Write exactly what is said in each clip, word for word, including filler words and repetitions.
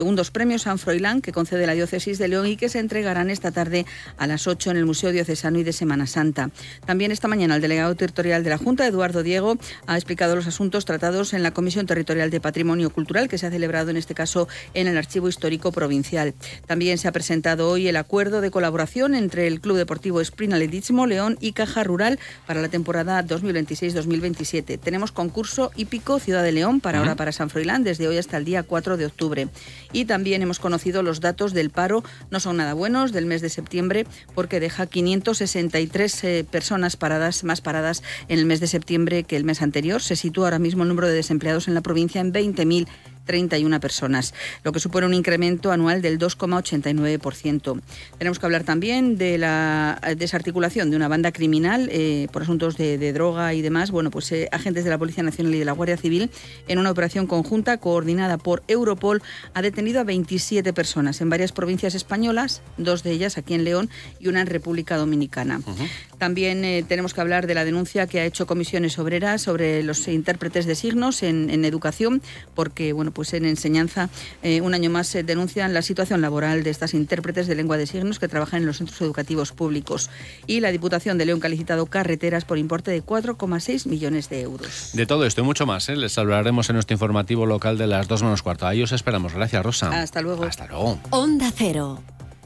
Segundos premios San Froilán que concede la Diócesis de León y que se entregarán esta tarde a las ocho en el Museo Diocesano y de Semana Santa. También esta mañana el delegado territorial de la Junta, Eduardo Diego, ha explicado los asuntos tratados en la Comisión Territorial de Patrimonio Cultural que se ha celebrado en este caso en el Archivo Histórico Provincial. También se ha presentado hoy el acuerdo de colaboración entre el Club Deportivo Sprint Atletismo León y Caja Rural para la temporada dos mil veintiséis dos mil veintisiete. Tenemos concurso hípico Ciudad de León para ahora para San Froilán desde hoy hasta el día cuatro de octubre. Y también hemos conocido los datos del paro, no son nada buenos, del mes de septiembre, porque deja quinientas sesenta y tres eh, personas paradas, más paradas en el mes de septiembre que el mes anterior. Se sitúa ahora mismo el número de desempleados en la provincia en veinte mil treinta y una personas, lo que supone un incremento anual del dos coma ochenta y nueve por ciento. Tenemos que hablar también de la desarticulación de una banda criminal eh, por asuntos de, de droga y demás. Bueno, pues eh, agentes de la Policía Nacional y de la Guardia Civil, en una operación conjunta coordinada por Europol, ha detenido a veintisiete personas en varias provincias españolas, dos de ellas aquí en León y una en República Dominicana. Uh-huh. También eh, tenemos que hablar de la denuncia que ha hecho Comisiones Obreras sobre los intérpretes de signos en, en educación, porque, bueno, pues en enseñanza eh, un año más se eh, denuncian la situación laboral de estas intérpretes de lengua de signos que trabajan en los centros educativos públicos. Y la Diputación de León ha licitado carreteras por importe de cuatro coma seis millones de euros. De todo esto y mucho más, ¿eh? Les hablaremos en nuestro informativo local de las dos menos cuarto. Ahí os esperamos. Gracias, Rosa. Hasta luego. Hasta luego. Onda Cero.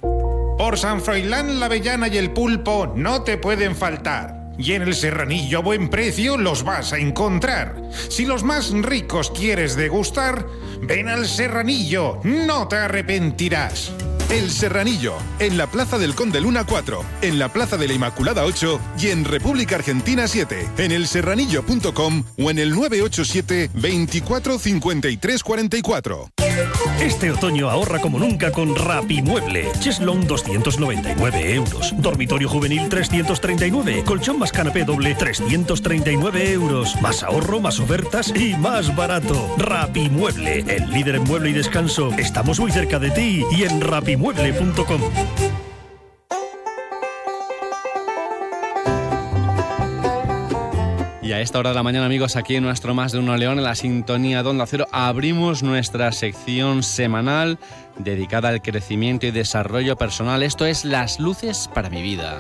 Por San Froilán, la avellana y el pulpo no te pueden faltar. Y en el Serranillo a buen precio los vas a encontrar. Si los más ricos quieres degustar, ven al Serranillo, no te arrepentirás. El Serranillo, en la Plaza del Conde Luna cuatro, en la Plaza de la Inmaculada ocho y en República Argentina siete, en el serranillo punto com o en el nueve ocho siete, veinticuatro, cincuenta y tres, cuarenta y cuatro. Este otoño ahorra como nunca con Rapimueble. Cheslong doscientos noventa y nueve euros. Dormitorio juvenil trescientos treinta y nueve. Colchón más canapé doble trescientos treinta y nueve euros. Más ahorro, más ofertas y más barato. Rapimueble, el líder en mueble y descanso. Estamos muy cerca de ti y en rapimueble punto com. Y a esta hora de la mañana, amigos, aquí en nuestro Más de Uno León, en la sintonía de Onda Cero, abrimos nuestra sección semanal dedicada al crecimiento y desarrollo personal. Esto es Las Luces para mi Vida.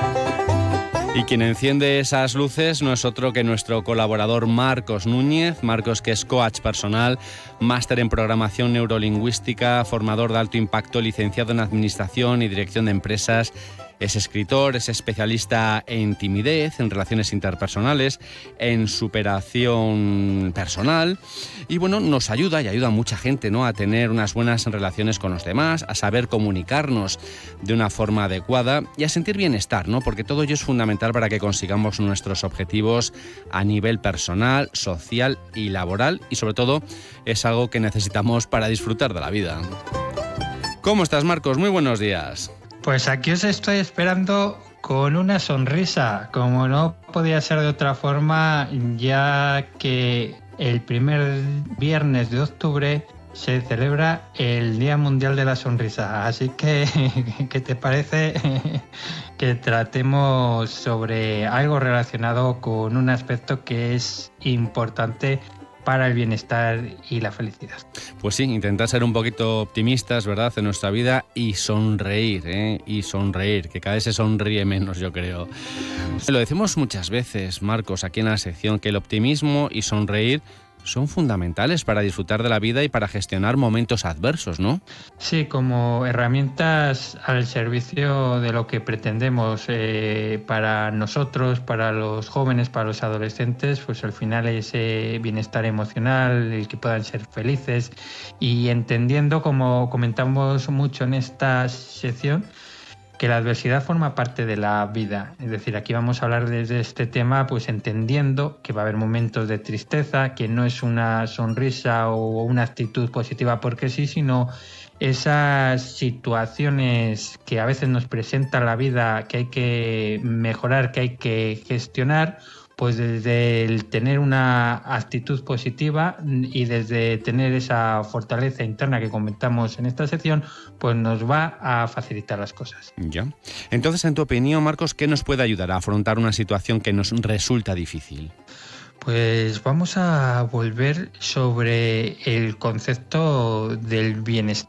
Y quien enciende esas luces no es otro que nuestro colaborador Marcos Núñez. Marcos, que es coach personal, máster en programación neurolingüística, formador de alto impacto, licenciado en administración y dirección de empresas. Es escritor, es especialista en timidez, en relaciones interpersonales, en superación personal y, bueno, nos ayuda y ayuda a mucha gente, ¿no?, a tener unas buenas relaciones con los demás, a saber comunicarnos de una forma adecuada y a sentir bienestar, ¿no?, porque todo ello es fundamental para que consigamos nuestros objetivos a nivel personal, social y laboral, y sobre todo es algo que necesitamos para disfrutar de la vida. ¿Cómo estás, Marcos? Muy buenos días. Pues aquí os estoy esperando con una sonrisa, como no podía ser de otra forma, ya que el primer viernes de octubre se celebra el Día Mundial de la Sonrisa. Así que, ¿qué te parece que tratemos sobre algo relacionado con un aspecto que es importante para el bienestar y la felicidad? Pues sí, intentar ser un poquito optimistas, ¿verdad?, en nuestra vida y sonreír, ¿eh? Y sonreír, que cada vez se sonríe menos, yo creo. Lo decimos muchas veces, Marcos, aquí en la sección, que el optimismo y sonreír son fundamentales para disfrutar de la vida y para gestionar momentos adversos, ¿no? Sí, como herramientas al servicio de lo que pretendemos eh, para nosotros, para los jóvenes, para los adolescentes, pues al final ese bienestar emocional, el que puedan ser felices y entendiendo, como comentamos mucho en esta sección, que la adversidad forma parte de la vida. Es decir, aquí vamos a hablar desde este tema, pues entendiendo que va a haber momentos de tristeza, que no es una sonrisa o una actitud positiva porque sí, sino esas situaciones que a veces nos presenta la vida, que hay que mejorar, que hay que gestionar, pues desde el tener una actitud positiva y desde tener esa fortaleza interna que comentamos en esta sección, pues nos va a facilitar las cosas. Ya. Entonces, en tu opinión, Marcos, ¿qué nos puede ayudar a afrontar una situación que nos resulta difícil? Pues vamos a volver sobre el concepto del bienestar